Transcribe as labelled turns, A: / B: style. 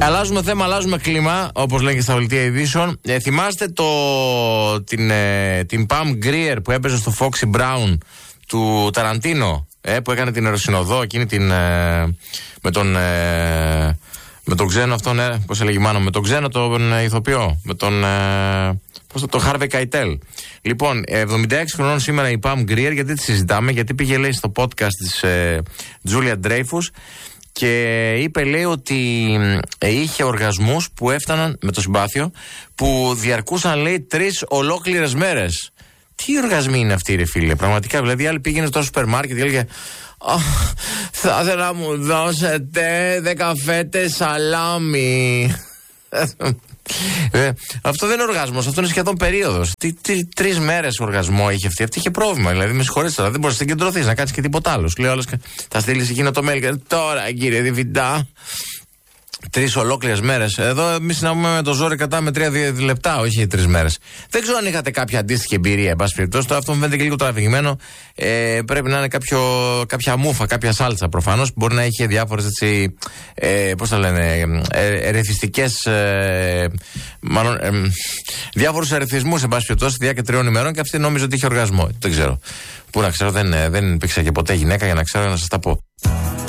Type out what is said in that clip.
A: Αλλάζουμε θέμα, αλλάζουμε κλίμα, όπως λένε και στα δελτία ειδήσεων. Θυμάστε την Pam Grier που έπαιζε στο Foxy Brown του Ταραντίνο, που έκανε την Ερωσυνοδό, εκείνη με τον ξένο αυτόν, πώς έλεγε η μάνα, με τον ξένο τον ηθοποιό, με τον Harvey Keitel. Λοιπόν, 76 χρονών σήμερα η Pam Grier, γιατί τη συζητάμε, γιατί πήγε, λέει, στο podcast της Julia Dreyfus και είπε, λέει, ότι είχε οργασμούς που έφταναν με το συμπάθειο, που διαρκούσαν, λέει, 3 ολόκληρες μέρες. Τι οργασμοί είναι αυτοί, ρε φίλε, πραγματικά? Δηλαδή, η άλλη πήγαινε στο σούπερ μάρκετ και έλεγε, θα ήθελα να μου δώσετε 10 φέτες σαλάμι. Αυτό δεν είναι οργασμός, αυτό είναι σχεδόν περίοδος. 3 μέρες οργασμό είχε αυτή. Αυτή είχε πρόβλημα. Δηλαδή, με συγχωρείτε τώρα, δεν μπορείς να συγκεντρωθείς, να κάνεις και τίποτα άλλο. Σου λέει όλες, θα στείλεις εκείνο το mail και τώρα, κύριε Διευθυντά. 3 ολόκληρες μέρες. Εδώ εμείς συναντούμε με το ζόρι κατά με 3 λεπτά, όχι 3 μέρες. Δεν ξέρω αν είχατε κάποια αντίστοιχη εμπειρία, εν πάση περιπτώσει. Αυτό μου φαίνεται και λίγο τραβηγμένο. Πρέπει να είναι κάποια μούφα, κάποια σάλτσα προφανώς. Μπορεί να είχε διάφορες έτσι. Πώς τα λένε, ερεθιστικές. Μάλλον. Διάφορους ερεθισμούς, εν πάση περιπτώσει, διάρκεια 3 ημερών και αυτή νόμιζε ότι είχε οργασμό. Δεν ξέρω. Πού να ξέρω, δεν υπήρξε και ποτέ γυναίκα για να ξέρω να σας τα πω.